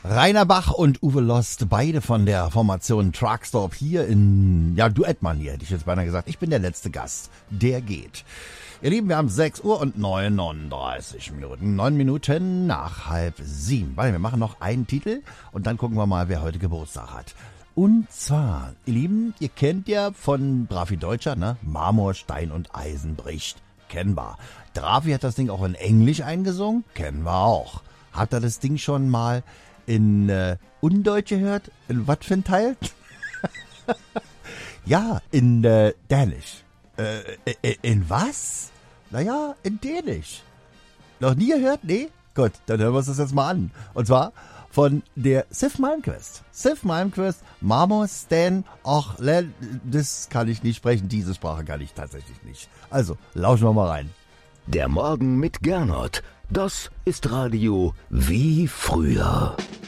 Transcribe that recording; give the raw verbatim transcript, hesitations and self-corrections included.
Rainer Bach und Uwe Lost, beide von der Formation Truckstop hier in, ja, Duettmanier, hätte ich jetzt beinahe gesagt. Ich bin der letzte Gast, der geht. Ihr Lieben, wir haben sechs Uhr und neununddreißig Minuten, neun Minuten nach halb sieben. Weil wir machen noch einen Titel und dann gucken wir mal, wer heute Geburtstag hat. Und zwar, ihr Lieben, ihr kennt ja von Bravi Deutscher, ne? Marmor, Stein und Eisen bricht. Kennen wir. Drafi hat das Ding auch in Englisch eingesungen. Kennen wir auch. Habt ihr das Ding schon mal in äh, Undeutsch gehört? In was für ein Teil? Ja, in äh, Dänisch. Äh, in, in was? Naja, in Dänisch. Noch nie gehört? Nee? Gut, dann hören wir uns das jetzt mal an. Und zwar von der Sif Malmquist. Sif Malmquist, Marmor, Stan, ach, das kann ich nicht sprechen. Diese Sprache kann ich tatsächlich nicht. Also, lauschen wir mal rein. Der Morgen mit Gernot. Das ist Radio wie früher.